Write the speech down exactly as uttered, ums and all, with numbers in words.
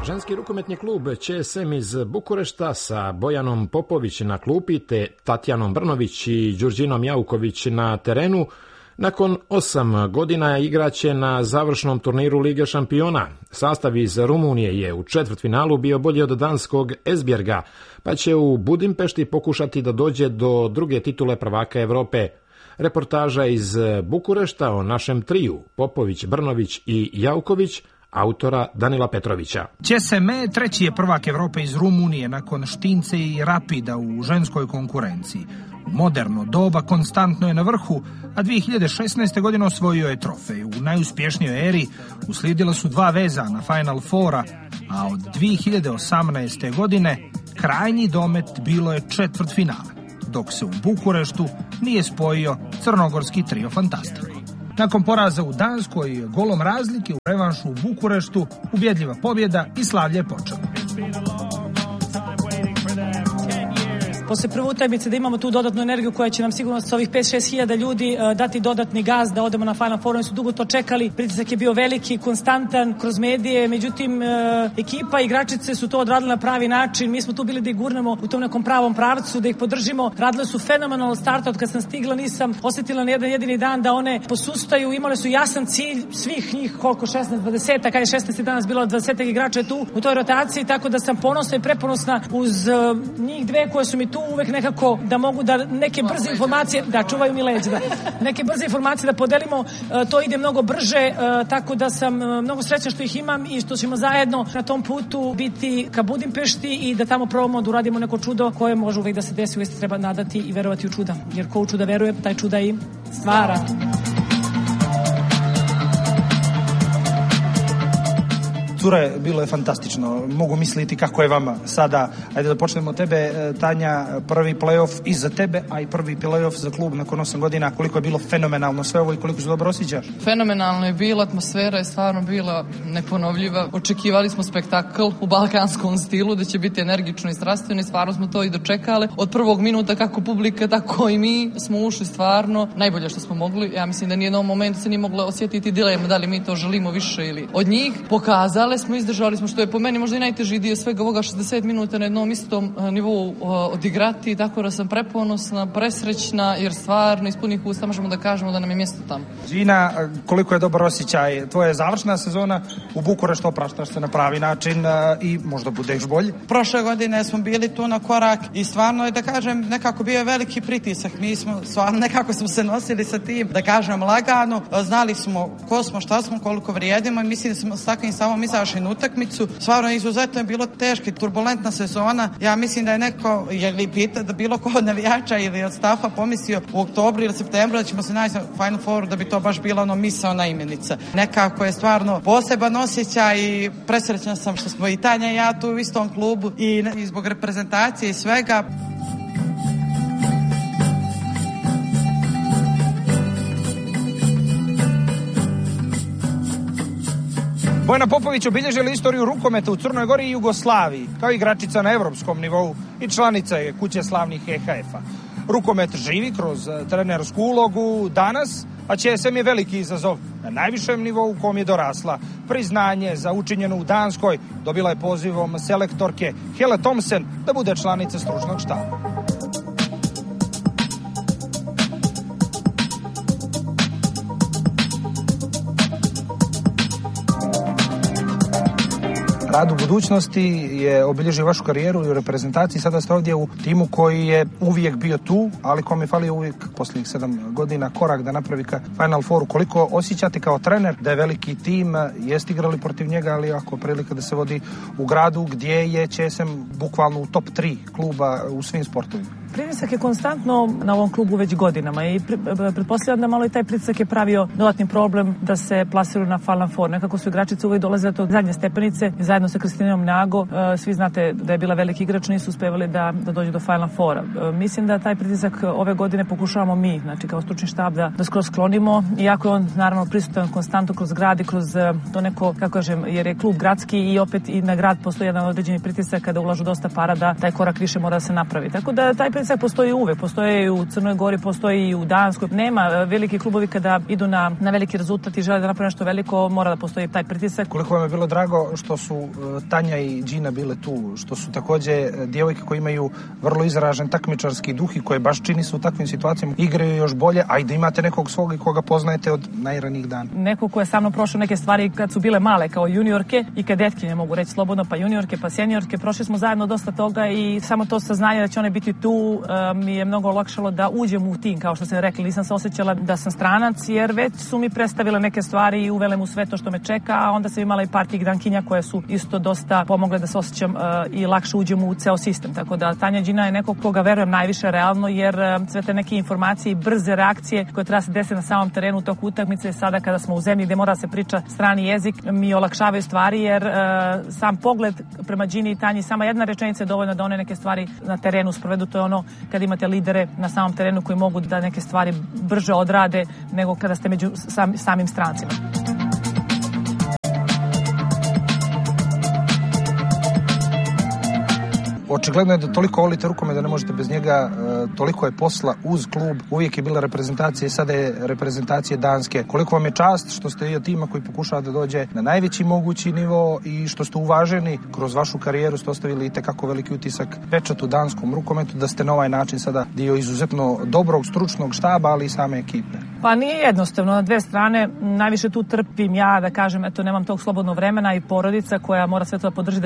Ženski rukometni klub Č S M iz Bukurešta sa Bojanom Popović na klupi te Tatjanom Brnović i Đurđinom Jauković na terenu nakon osam godina igraće na završnom turniru Lige šampiona. Sastav iz Rumunije je u četvrtfinalu bio bolji od danskog Esbjerga, pa će u Budimpešti pokušati da dođe do druge titule prvaka Evrope. Reportaža iz Bukurešta o našem triju Popović, Brnović i Jauković, autora Danila Petrovića. Č S M treći je prvak Evrope iz Rumunije nakon Štince i Rapida u ženskoj konkurenciji. U moderno doba konstantno je na vrhu, a dvije hiljade šesnaeste. godine osvojio je trofej. U najuspješnijoj eri uslijedila su dva veza na Final Fora, a od dvije hiljade osamnaeste. godine krajnji domet bilo je četvrtfinale, dok se u Bukureštu nije spojio crnogorski trio Fantastico. Nakon poraza u Danskoj golom razlike u revanšu u Bukureštu, ubjedljiva pobjeda i slavlje je počelo. Posle prve utakmice da imamo tu dodatnu energiju koja će nam sigurno sa ovih pet šest hiljada ljudi uh, dati dodatni gaz da odemo na Final Four. Oni su dugo to čekali, pritisak je bio veliki, konstantan kroz medije, međutim uh, ekipa i igračice su to odradili na pravi način. Mi smo tu bili da ih gurnemo u tom nekom pravom pravcu, da ih podržimo. Radile su fenomenalno starta, od kad sam stigla nisam osjetila na jedan jedini dan da one posustaju, imale su jasan cilj, svih njih koliko, šesnaest dvadeset, kada je šesnaest danas bilo dvadeset igrača tu u toj rotaciji, tako da sam ponosna i preponosna uz uh, njih dve koje su mi tu uvek nekako da mogu da neke brze informacije, da čuvaju mi leđa, da, neke brze informacije da podelimo, to ide mnogo brže, tako da sam mnogo srećna što ih imam i što ćemo zajedno na tom putu biti ka Budimpešti i da tamo probamo da uradimo neko čudo koje može uvek da se desi, uvek se treba nadati i verovati u čuda, jer ko u čuda veruje, taj čuda i stvara. Cure, bilo je fantastično. Mogu misliti kako je vama sada. Ajde da počnemo od tebe, Tanja, prvi play-off i za tebe, a i prvi play-off za klub nakon osam godina. Koliko je bilo fenomenalno sve ovo i koliko se dobro osjećaš? Fenomenalno je bilo, atmosfera je stvarno bila neponovljiva. Očekivali smo spektakl u balkanskom stilu, da će biti energično i strastveno i stvarno smo to i dočekali. Od prvog minuta kako publika, tako i mi smo ušli stvarno najbolje što smo mogli. Ja mislim da nijednom momentu se nije moglo osjetiti dilema da li mi to želimo više ili od njih. Pokazali smo, izdržali smo, što je po meni možda i najteži dio svega ovoga, šezdeset minuta na jednom istom nivou odigrati, tako da sam preponosna, presrećna, jer stvarno iz punih usta možemo da kažemo da nam je mjesto tamo. Žina, koliko je dobar osjećaj, tvoja završna sezona u Bukureštu, opraštaš se na pravi način i možda budeš bolji. Prošle godine smo bili tu na korak i stvarno je, da kažem, nekako bio je veliki pritisak. Mi smo, stvarno, nekako smo se nosili sa tim, da kažem, lagano, znali smo ko smo, šta smo, koliko vrijedimo i mislim da smo s takvim samo izašli na utakmicu. Stvarno izuzetno je bilo teška, turbulentna sezona. Ja mislim da je neko, je li pita da bilo ko od navijača ili od stafa pomislio u oktobru ili septembru da ćemo se naći na Final Fouru, da bi to baš bila ono misaona imenica. Nekako je stvarno poseban osjećaj i presrećna sam što smo i Tanja i ja tu u istom klubu i, i zbog reprezentacije i svega. Bojana Popović obilježila istoriju rukometa u Crnoj Gori i Jugoslaviji, kao igračica na evropskom nivou i članica je Kuće slavnih E H F-a. Rukomet živi kroz trenersku ulogu danas, a Č S M je veliki izazov na najvišem nivou u kom je dorasla. Priznanje za učinjeno u Danskoj dobila je pozivom selektorke Hele Thomsen da bude članica stručnog štaba. Rad u budućnosti je obilježio vašu karijeru i u reprezentaciji. Sada ste ovdje u timu koji je uvijek bio tu, ali kom je falio uvijek posljednjih sedam godina korak da napravi ka Final Fouru. Koliko osjećate kao trener da je veliki tim, jeste igrali protiv njega, ali ako prilika da se vodi u gradu gdje je Č S M bukvalno u top tri kluba u svim sportovima? Pritisak je konstantno na ovom klubu već godinama i pretpostavljam da malo i taj pritisak je pravio dodatni problem da se plasiraju na Final Four. Nekako su igračice uvijek dolazile do zadnje stepenice i zajedno sa Kristinom Nago. Svi znate da je bila veliki igrač, nisu uspevali da, da dođu do Final Foura. Mislim da taj pritisak ove godine pokušavamo mi, znači kao stručni štab, da, da skroz sklonimo. Iako je on naravno prisutan konstantno kroz grad i kroz to neko, kako kažem, jer je klub gradski i opet i na grad postoji jedan određeni pritisak kada ulažu dosta para da taj korak više mora da se napravi. Tako da taj pritisak postoji uvek, postoji i u Crnoj Gori, postoji i u Danskoj. Nema, veliki klubovi kada idu na, na veliki rezultat i žele da naprave nešto veliko, mora da postoji taj pritisak. Koliko vam je bilo drago što su uh, Tanja i Gina bile tu, što su takođe djevojke koje imaju vrlo izražen takmičarski duh i koje baš čini se u takvim situacijama igraju još bolje, a i da imate nekog svog i koga poznajete od najranijih dana. Neko ko je sa mnom prošao neke stvari kad su bile male kao juniorke i kadetkinje, mogu reći slobodno, pa juniorke, pa seniorke, prošli smo zajedno dosta toga i samo to saznanje da će one biti tu uh, mi je mnogo olakšalo da uđem u tim, kao što sam rekla, nisam se osjećala da sam stranac, jer već su mi predstavile neke stvari i uvele mu sve to što me čeka, a onda sam imala i par tih dankinja koje su isto dosta pomogle da se osjećam uh, i lakše uđem u ceo sistem, tako da Tanja Đina je nekog koga verujem najviše realno, jer uh, sve te neke informacije i brze reakcije koje treba se desiti na samom terenu tog utakmice sada kada smo u zemlji gde mora se priča strani jezik mi olakšavaju stvari, jer uh, sam pogled prema Đini i Tanji, sama jedna rečenica je dovoljna da one neke stvari na terenu sprovedu. To je ono kad imate lidere na samom terenu koji mogu da neke stvari brže odrade nego kada ste među sam, samim strancima. Očigledno je da toliko volite rukomet da ne možete bez njega, toliko je posla uz klub, uvijek je bila reprezentacija i sada je reprezentacija Danske. Koliko vam je čast što ste dio tima koji pokušava da dođe na najveći mogući nivo i što ste uvaženi kroz vašu karijeru, ste ostavili i tekako veliki utisak, pečat u danskom rukometu, da ste na ovaj način sada dio izuzetno dobrog stručnog štaba, ali i same ekipe. Pa nije jednostavno, na dve strane najviše tu trpim ja, da kažem, eto nemam tog slobodnog vremena i porodica koja mora sve to da podrži